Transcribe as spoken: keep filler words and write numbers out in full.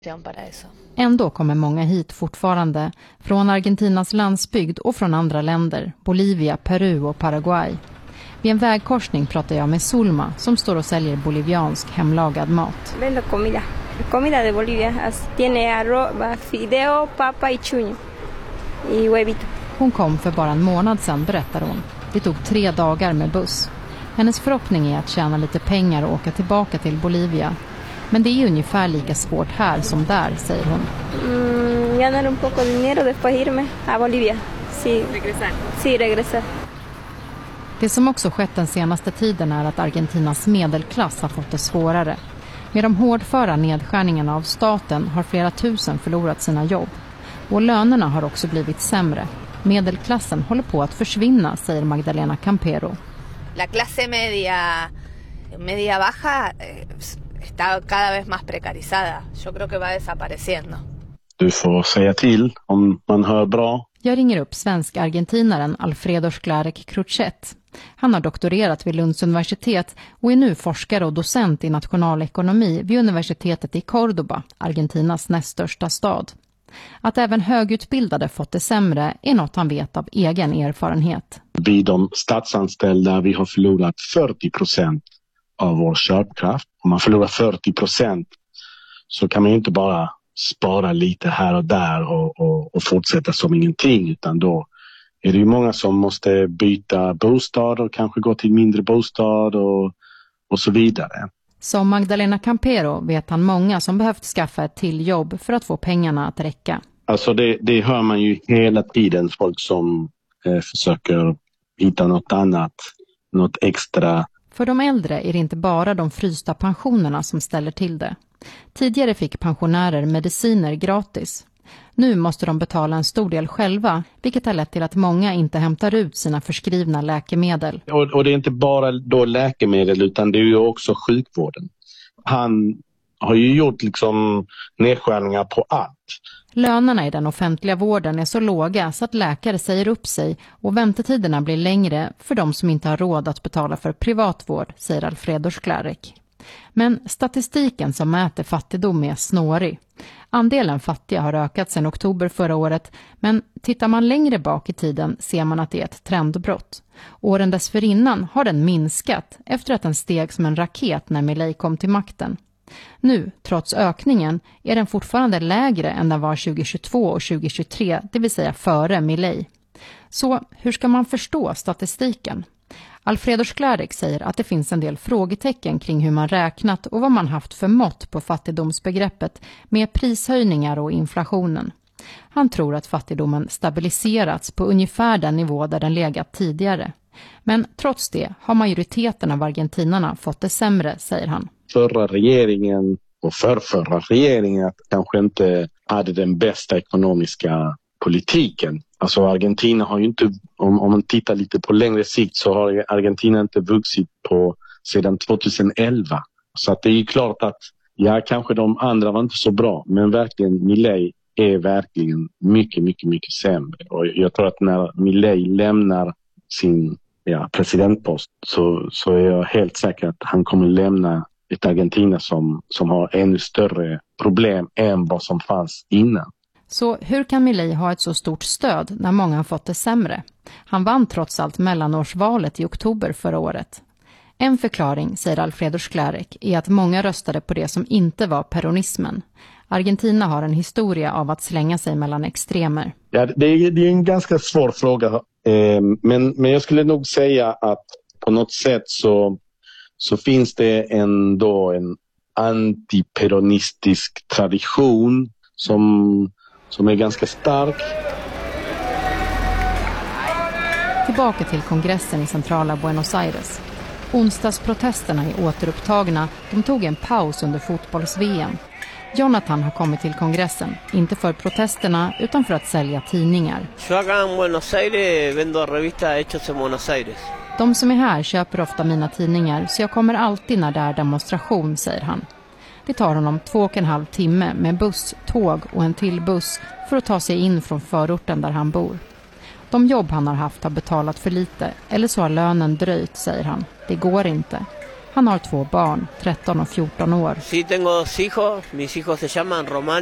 Ändå kommer många hit fortfarande, från Argentinas landsbygd och från andra länder, Bolivia, Peru och Paraguay. Vid en vägkorsning pratar jag med Zulma som står och säljer boliviansk hemlagad mat. Vendo comida. Comida de Bolivia. Tiene arroz, fideo, papa y chuño. Y huevito. Hon kom för bara en månad sedan, berättar hon. Det tog tre dagar med buss. Hennes förhoppning är att tjäna lite pengar och åka tillbaka till Bolivia. Men det är ungefär lika svårt här som där, säger hon. Mm, ganar un poco de dinero después irme a Bolivia. Sí, regresar. Sí, regresar. Det som också skett den senaste tiden är att Argentinas medelklass har fått det svårare. Med de hårdföra nedskärningarna av staten har flera tusen förlorat sina jobb. Och lönerna har också blivit sämre. Medelklassen håller på att försvinna, säger Magdalena Campero. La clase media, media baja está cada vez más precarizada. Yo creo que va desapareciendo. Du får säga till om man hör bra. Jag ringer upp svensk-argentinaren Alfredo Sklarek Kruchet. Han har doktorerat vid Lunds universitet och är nu forskare och docent i nationalekonomi vid universitetet i Córdoba, Argentinas näst största stad. Att även högutbildade fått det sämre är något han vet av egen erfarenhet. Vi de statsanställda, vi har förlorat fyrtio procent av vår köpkraft. Om man förlorar fyrtio procent så kan man ju inte bara spara lite här och där och, och, och fortsätta som ingenting, utan då är det ju många som måste byta bostad och kanske gå till mindre bostad och, och så vidare. Som Magdalena Campero vet han många som behövt skaffa ett till jobb för att få pengarna att räcka. Alltså det, det hör man ju hela tiden, folk som eh, försöker hitta något annat, något extra. För de äldre är det inte bara de frysta pensionerna som ställer till det. Tidigare fick pensionärer mediciner gratis. Nu måste de betala en stor del själva, vilket har lett till att många inte hämtar ut sina förskrivna läkemedel. Och, och det är inte bara då läkemedel, utan det är ju också sjukvården. Han har ju gjort liksom nedskärningar på allt. Lönerna i den offentliga vården är så låga så att läkare säger upp sig och väntetiderna blir längre för de som inte har råd att betala för privatvård, säger Alfredo Sklarek. Men statistiken som mäter fattigdom är snårig. Andelen fattiga har ökat sedan oktober förra året, men tittar man längre bak i tiden ser man att det är ett trendbrott. Åren dessförinnan har den minskat efter att den steg som en raket när Milei kom till makten. Nu, trots ökningen, är den fortfarande lägre än den var tjugohundratjugotvå och tjugohundratjugotre, det vill säga före Milei. Så hur ska man förstå statistiken? Alfredo Sklarek säger att det finns en del frågetecken kring hur man räknat och vad man haft för mått på fattigdomsbegreppet med prishöjningar och inflationen. Han tror att fattigdomen stabiliserats på ungefär den nivå där den legat tidigare. Men trots det har majoriteten av argentinarna fått det sämre, säger han. Förra regeringen och förrförra regeringen kanske inte hade den bästa ekonomiska politiken. Alltså Argentina har ju inte, om, om man tittar lite på längre sikt, så har Argentina inte vuxit på sedan tjugoelva. Så att det är ju klart att, ja, kanske de andra var inte så bra, men verkligen Milei är verkligen mycket, mycket, mycket sämre. Och jag tror att när Milei lämnar sin ja, presidentpost så, så är jag helt säker att han kommer lämna ett Argentina som, som har ännu större problem än vad som fanns innan. Så hur kan Milei ha ett så stort stöd när många har fått det sämre? Han vann trots allt mellanårsvalet i oktober förra året. En förklaring, säger Alfredo Sklarek, är att många röstade på det som inte var peronismen. Argentina har en historia av att slänga sig mellan extremer. Ja, det är, det är en ganska svår fråga. Eh, men, men jag skulle nog säga att på något sätt så, så finns det ändå en antiperonistisk tradition som... som är ganska stark. Tillbaka till kongressen i centrala Buenos Aires. Onsdagsprotesterna är återupptagna. De tog en paus under fotbolls-V M. Jonathan har kommit till kongressen, inte för protesterna utan för att sälja tidningar. Jag acá en Buenos Aires vendo revistas hechas en Buenos Aires. De som är här köper ofta mina tidningar, så jag kommer alltid när det är demonstration, säger han. Det tar honom två och en halv timme med buss, tåg och en till buss för att ta sig in från förorten där han bor. De jobb han har haft har betalat för lite, eller så har lönen dröjt, säger han. Det går inte. Han har två barn, tretton och fjorton år. Sí, tengo dos hijos. Mis hijos se llaman Román